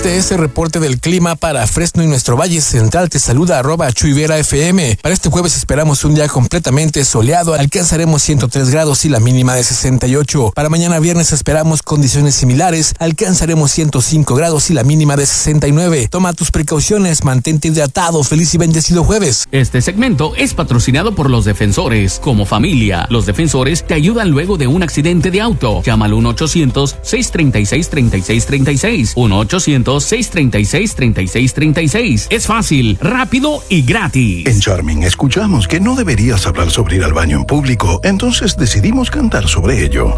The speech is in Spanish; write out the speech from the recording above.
Este es el reporte del clima para Fresno y nuestro Valle Central. Te saluda @chuivera_fm. Para este jueves esperamos un día completamente soleado. Alcanzaremos 103 grados y la mínima de 68. Para mañana viernes esperamos condiciones similares. Alcanzaremos 105 grados y la mínima de 69. Toma tus precauciones, mantente hidratado. Feliz y bendecido jueves. Este segmento es patrocinado por los Defensores. Como familia, los Defensores te ayudan luego de un accidente de auto. Llama al 1-800-636-3636. 1-800-636-3636. Es fácil, rápido y gratis. En Charming escuchamos que no deberías hablar sobre ir al baño en público, entonces decidimos cantar sobre ello.